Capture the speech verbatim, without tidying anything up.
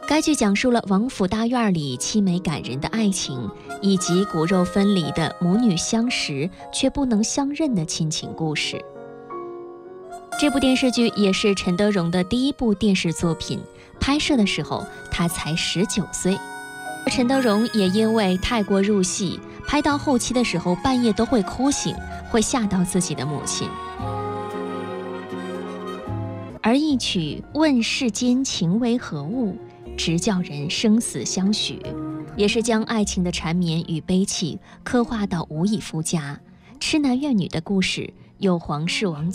该剧讲述了王府大院里凄美感人的爱情，以及骨肉分离的母女相识却不能相认的亲情故事。这部电视剧也是陈德容的第一部电视作品，拍摄的时候他才十九岁。陈德容也因为太过入戏，拍到后期的时候半夜都会哭醒，会吓到自己的母亲。而一曲《问世间情为何物》，直叫人生死相许，也是将爱情的缠绵与悲戚刻画到无以复加。痴男怨女的故事，有皇室王